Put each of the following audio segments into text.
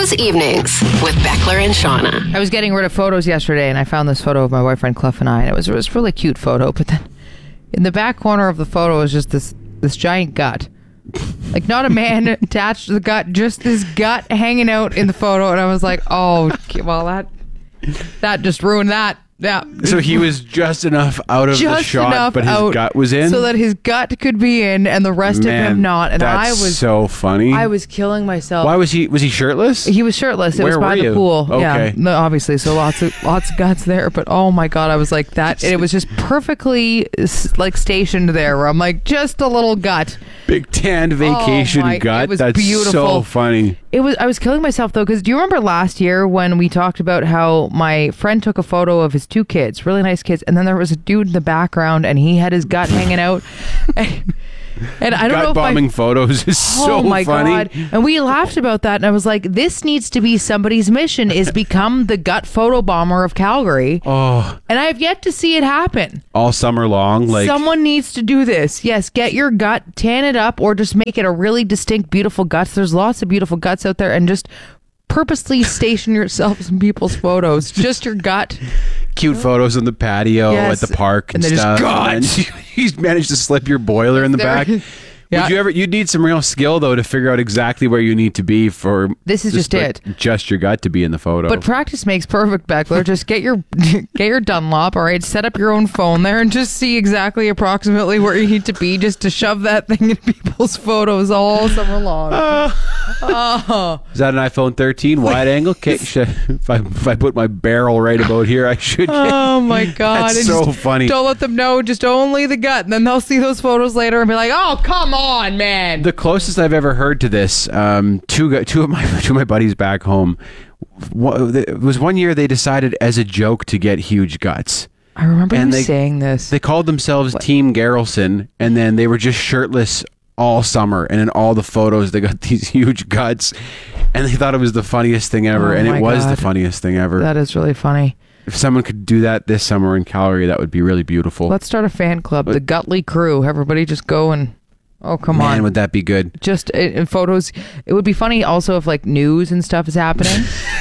Cruise Evenings with Beckler and Shauna. I was getting rid of photos yesterday, and I found this photo of my boyfriend Cliff and I, and it was a really cute photo. But then, in the back corner of the photo is just this giant gut, like not a man attached to the gut, just this gut hanging out in the photo. And I was like, oh, well, that just ruined that. Yeah. So he was just enough out of the shot, but his gut was in? So that his gut could be in and the rest of him not. And that's so funny. I was killing myself. Why was he shirtless? He was shirtless. It Where was by were the you? pool. Okay. Yeah. No, obviously. So lots of guts there. But oh my God, I was like that. It was just perfectly like stationed there where I'm like, just a little gut. Big tanned vacation gut. It was That's beautiful. so funny. I was killing myself though, because do you remember last year when we talked about how my friend took a photo of his two kids, really nice kids, and then there was a dude in the background and he had his gut hanging out. And I don't know if bombing photos is so oh my funny. God. And we laughed about that, and I was like, this needs to be somebody's mission, is become the gut photo bomber of Calgary. Oh. And I have yet to see it happen. All summer long. Like someone needs to do this. Yes, get your gut, tan it up, or just make it a really distinct, beautiful guts. There's lots of beautiful guts out there, and just purposely station yourself in people's photos. Just your gut. Cute photos on the patio at the park and stuff. And he's managed to slip your boiler in the back. Yeah. You'd need some real skill though to figure out exactly where you need to be for this is just it. Just your gut to be in the photo. But practice makes perfect, Beckler. Just get your Dunlop, all right? Set up your own phone there and just see exactly approximately where you need to be just to shove that thing in people's photos all summer long. Is that an iPhone 13 wide angle? Okay, if I put my barrel right about here, I should. Oh my God. That's so funny. Don't let them know, just only the gut. And then they'll see those photos later and be like, oh, come on, man. The closest I've ever heard to this, two of my buddies back home, it was one year they decided as a joke to get huge guts. I remember you saying this. They called themselves Team Garrelson, and then they were just shirtless all summer, and in all the photos they got these huge guts, and they thought it was the funniest thing ever, and it was the funniest thing ever. That is really funny. If someone could do that this summer in Calgary, that would be really beautiful. Let's start a fan club, the Gutley Crew. Everybody just go and come on. Man, would that be good? Just in photos. It would be funny also if like news and stuff is happening.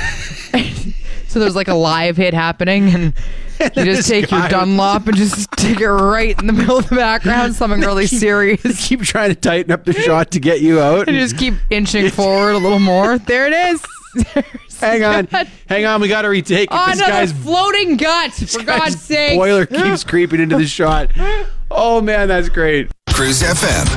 So there's like a live hit happening, and you just take your Dunlop and just stick it right in the middle of the background, something really serious. Keep trying to tighten up the shot to get you out. And just keep inching forward a little more. There it is. Hang on, we got to retake it. Oh, this guy's floating guts, for God's sake. Boiler keeps creeping into the shot. Oh man, that's great. Cruise FM.